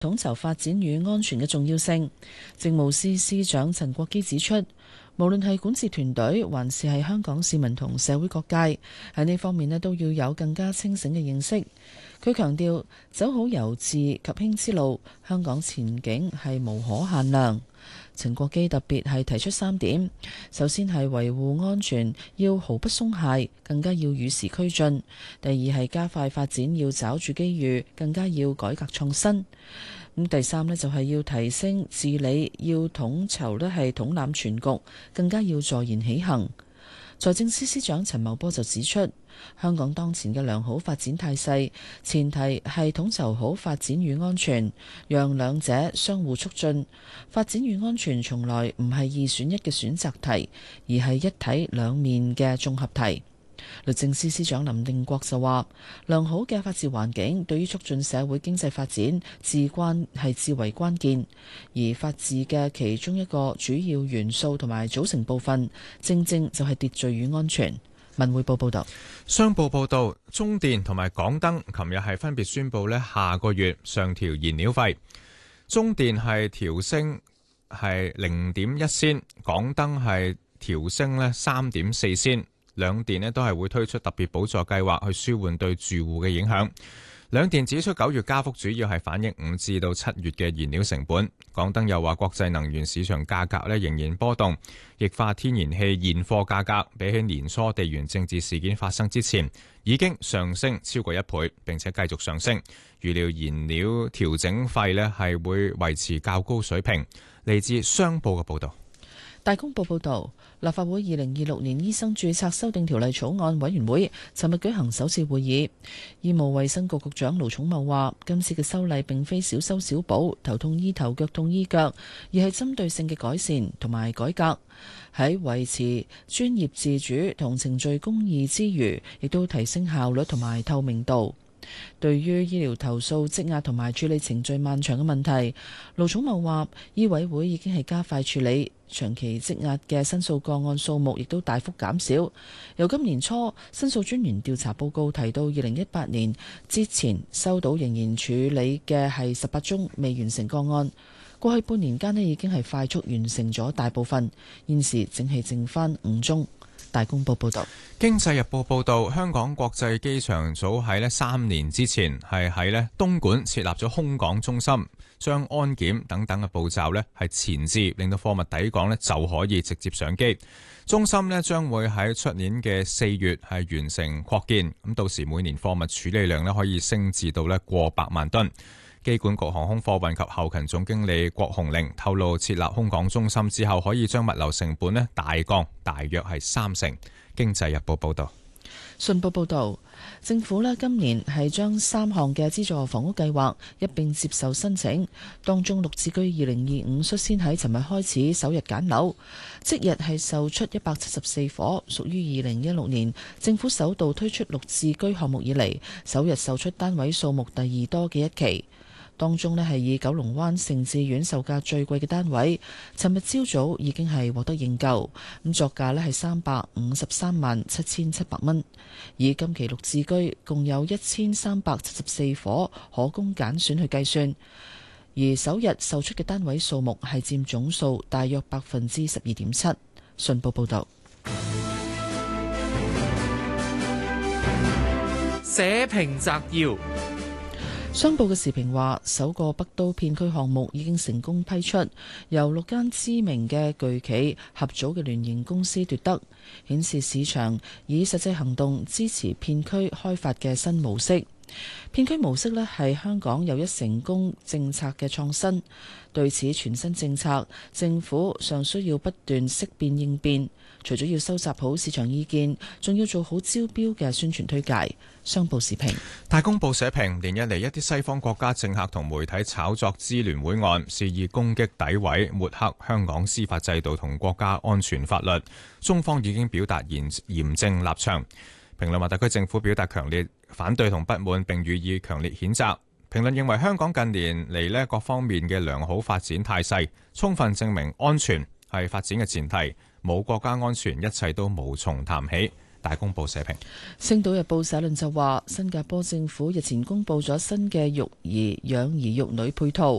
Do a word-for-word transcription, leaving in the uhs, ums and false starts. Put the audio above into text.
統籌發展與安全嘅重要性。政務司司長陳國基指出，無論係管治團隊，還是係香港市民同社會各界，喺呢方面咧都要有更加清醒嘅認識。佢強調，走好由治及興之路，香港前景係無可限量。陳國基特別係提出三點，首先係維護安全，要毫不鬆懈，更加要與時俱進；第二係加快發展，要抓住機遇，更加要改革創新。咁第三呢，就係要提升治理，要統籌呢係統攬全局，更加要坐言起行。財政司司長陳茂波就指出，香港當前嘅良好發展態勢，前提係統籌好發展與安全，讓兩者相互促進。發展與安全從來唔係二選一嘅選擇題，而係一體兩面嘅綜合題。律政司司長林定國就話，良好嘅法治環境對於促進社會經濟發展至關係至為關鍵，而法治嘅其中一個主要元素同埋組成部分，正正就係秩序與安全。文匯報報道。 商報報道，中電同埋港燈琴日係分別宣布咧，下個月上調燃料費。中電係調升係零點一仙，港燈係調升咧三點四仙。兩電咧都係會推出特別補助計劃去舒緩對住戶嘅影響。兩電指出，九月加幅主要係反映五至到七月嘅燃料成本。港燈又話，國際能源市場價格咧仍然波動，液化天然氣現貨價格比起年初地緣政治事件發生之前已經上升超過一倍，並且繼續上升。預料燃料調整費咧係會維持較高水平。嚟自商報嘅報導。 大公報報導，立法會二零二六年醫生註冊修訂條例草案委員會尋日舉行首次會議。醫務衛生局局長盧寵茂話：今次嘅修例並非小修小補，頭痛醫頭，腳痛醫腳，而係針對性嘅改善同埋改革，喺維持專業自主同程序公義之餘，亦都提升效率同埋透明度。對於醫療投訴積壓同埋處理程序漫長嘅問題，盧寵茂話：醫委會已經係加快處理。長期積壓嘅申訴個案數目亦都大幅減少。由今年初申訴專員調查報告提到，二零一八年之前收到仍然處理嘅係十八宗未完成個案。過去半年間呢已經係快速完成咗大部分，現時淨係剩翻五宗。大公報報道。 經濟日報報道，香港國際機場早喺呢三年之前係喺呢東莞設立咗空港中心，將安檢等等嘅步驟呢係前置，令到貨物抵港呢就可以直接上機。中心呢將會喺出年嘅四月係完成擴建，咁到時每年貨物處理量呢可以升至到呢過百萬噸。機管局航空貨運及後勤總經理郭鴻齡透露，設立空港中心之後，可以將物流成本呢大降，大約係三成。經濟日報報道。 信報報導，政府呢今年係將三項嘅資助房屋計劃一並接受申請，當中綠置居二零二五率先喺尋日開始首日揀樓，即日係售出一百七十四伙，屬於二零一六年政府首度推出綠置居項目以嚟首日售出單位數目第二多嘅一期。當中呢係以九龍灣盛智苑售價最貴嘅單位，尋日朝早已經係獲得認購，咁作價呢係三百五十三萬七千七百蚊。以今期綠置居共有一千三百七十四伙可供揀選去計算，而首日售出嘅單位數目係佔總數大約百分之十二點七。信報報導。 社評摘要。 商報嘅時評話，首個北都片區項目已經成功批出，由六間知名嘅巨企合組嘅聯營公司奪得，顯示市場以實際行動支持片區開發嘅新模式。片區模式呢係香港又一成功政策嘅創新，對此全新政策，政府尚需要不斷識變應變，除咗要收集好市場意見，仲要做好招標嘅宣傳推介。商報時評。 大公報社評，連日嚟一啲西方國家政客同媒體炒作支聯會案，肆意攻擊詆毀抹黑香港司法制度同國家安全法律，中方已經表達嚴嚴正立場。評論話特區政府表達強烈反對同不滿，並予以強烈譴責。評論認為香港近年嚟呢各方面嘅良好發展態勢，充分證明安全係發展嘅前提，冇國家安全一切都無從談起。 大公報社評。 星島日報社論就話，新加坡政府日前公布咗新嘅育兒、養兒育女配套。